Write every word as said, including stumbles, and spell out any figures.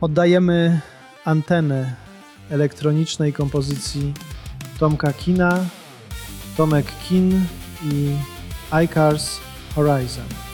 Oddajemy antenę elektronicznej kompozycji Tomka Kina, Tomek Kin i iCars Horizon.